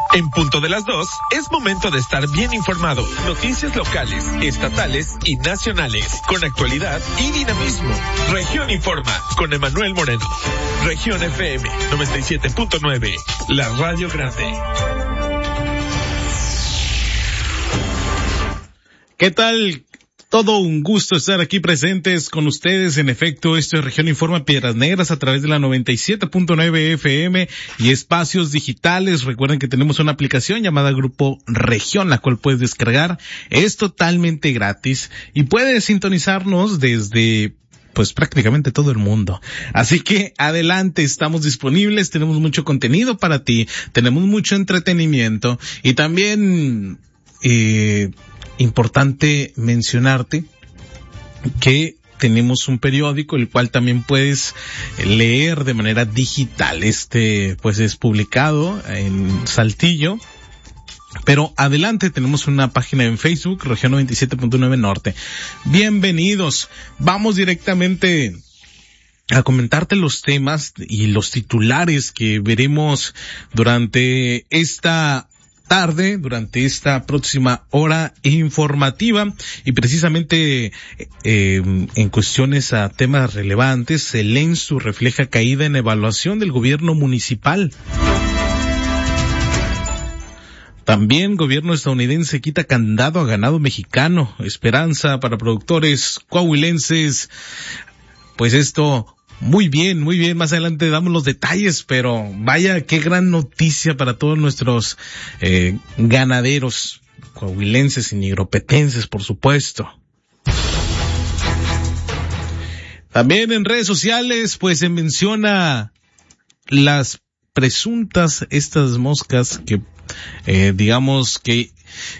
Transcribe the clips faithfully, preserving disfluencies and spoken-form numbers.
En punto de las dos, es momento de estar bien informado. Noticias locales, estatales y nacionales, con actualidad y dinamismo. Región Informa, con Emanuel Moreno. Región F M noventa y siete punto nueve, la radio grande. ¿Qué tal? Todo un gusto estar aquí presentes con ustedes. En efecto, esto es Región Informa Piedras Negras a través de la noventa y siete punto nueve F M y espacios digitales. Recuerden que tenemos una aplicación llamada Grupo Región, la cual puedes descargar. Es totalmente gratis y puedes sintonizarnos desde pues prácticamente todo el mundo. Así que adelante, estamos disponibles, tenemos mucho contenido para ti, tenemos mucho entretenimiento y también eh importante mencionarte que tenemos un periódico el cual también puedes leer de manera digital. Este pues es publicado en Saltillo. Pero adelante, tenemos una página en Facebook, Región noventa y siete punto nueve Norte. Bienvenidos. Vamos directamente a comentarte los temas y los titulares que veremos durante esta tarde, durante esta próxima hora informativa, y precisamente eh, en cuestiones a temas relevantes, el ENSU refleja caída en evaluación del gobierno municipal. También gobierno estadounidense quita candado a ganado mexicano, esperanza para productores coahuilenses. Pues esto, muy bien, muy bien, más adelante damos los detalles, pero vaya qué gran noticia para todos nuestros eh, ganaderos coahuilenses y nigropetenses, por supuesto. También en redes sociales, pues se menciona las presuntas, estas moscas que, eh, digamos que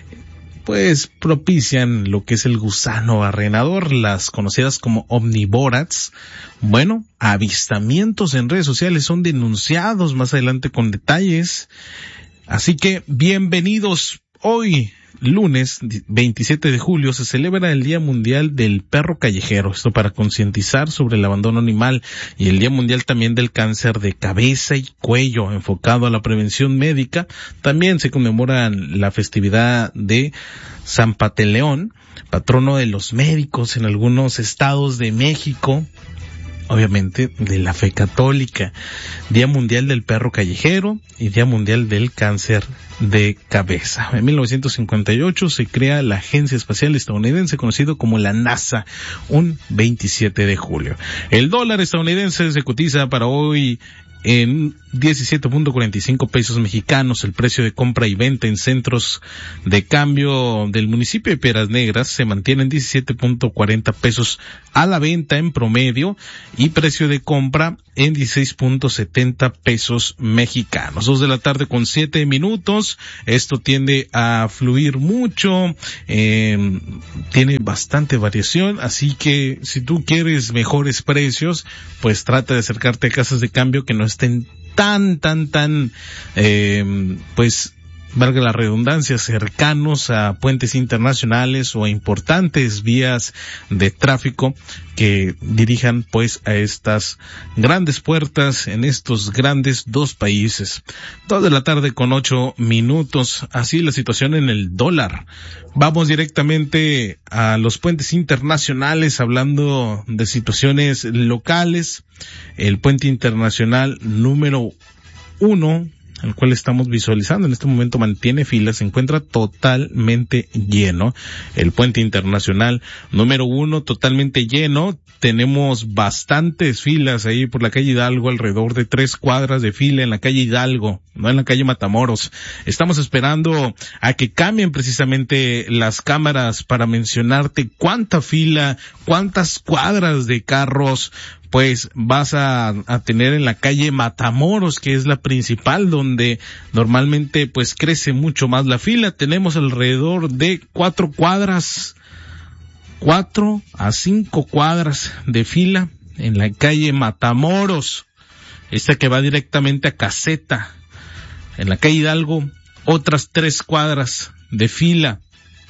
pues propician lo que es el gusano barrenador, las conocidas como omnívoras. Bueno, avistamientos en redes sociales son denunciados, más adelante con detalles. Así que bienvenidos. Hoy, lunes veintisiete de julio, se celebra el Día Mundial del Perro Callejero. Esto para concientizar sobre el abandono animal, y el Día Mundial también del cáncer de cabeza y cuello, enfocado a la prevención médica. También se conmemora la festividad de San Pantaleón, patrono de los médicos en algunos estados de México, obviamente de la fe católica. Día Mundial del Perro Callejero y Día Mundial del Cáncer de Cabeza. En mil novecientos cincuenta y ocho se crea la Agencia Espacial Estadounidense, conocido como la NASA, un veintisiete de julio. El dólar estadounidense se cotiza para hoy en diecisiete punto cuarenta y cinco pesos mexicanos. El precio de compra y venta en centros de cambio del municipio de Piedras Negras se mantiene en diecisiete punto cuarenta pesos a la venta en promedio, y precio de compra en dieciséis punto setenta pesos mexicanos. Dos de la tarde con siete minutos. Esto tiende a fluir mucho, eh, tiene bastante variación, así que si tú quieres mejores precios, pues trata de acercarte a casas de cambio que no estén tan, tan, tan, eh, pues, valga la redundancia, cercanos a puentes internacionales o a importantes vías de tráfico que dirijan pues a estas grandes puertas en estos grandes dos países. Dos de la tarde con ocho minutos. Así la situación en el dólar. Vamos directamente a los puentes internacionales, hablando de situaciones locales. El puente internacional número uno, el cual estamos visualizando en este momento, mantiene filas, se encuentra totalmente lleno. El puente internacional número uno totalmente lleno. Tenemos bastantes filas ahí por la calle Hidalgo, alrededor de tres cuadras de fila en la calle Hidalgo, no en la calle Matamoros. Estamos esperando a que cambien precisamente las cámaras para mencionarte cuánta fila, cuántas cuadras de carros pues vas a, a tener en la calle Matamoros, que es la principal, donde normalmente pues crece mucho más la fila. Tenemos alrededor de cuatro cuadras, cuatro a cinco cuadras de fila en la calle Matamoros, esta que va directamente a Caseta. En la calle Hidalgo, otras tres cuadras de fila.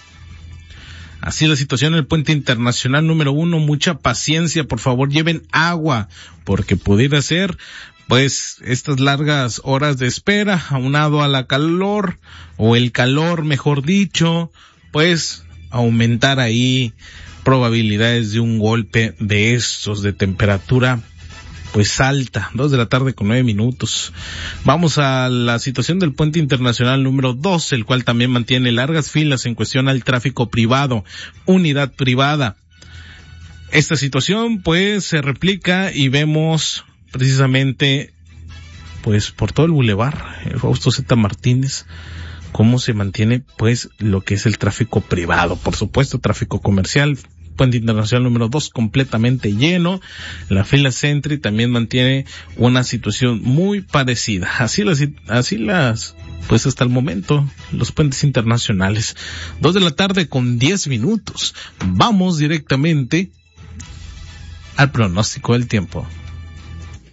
Así es la situación en el puente internacional número uno. Mucha paciencia, por favor, lleven agua, porque pudiera ser pues estas largas horas de espera, aunado a la calor, o el calor mejor dicho, pues aumentar ahí probabilidades de un golpe de estos de temperatura pues alta, dos de la tarde con nueve minutos. Vamos a la situación del puente internacional número dos, el cual también mantiene largas filas en cuestión al tráfico privado, unidad privada. Esta situación pues se replica y vemos precisamente pues por todo el bulevar, el Fausto Zeta Martínez, cómo se mantiene pues lo que es el tráfico privado, por supuesto tráfico comercial. Puente Internacional número dos completamente lleno. La fila Sentry también mantiene una situación muy parecida. Así las, así las, pues hasta el momento, los puentes internacionales. Dos de la tarde con diez minutos. Vamos directamente al pronóstico del tiempo.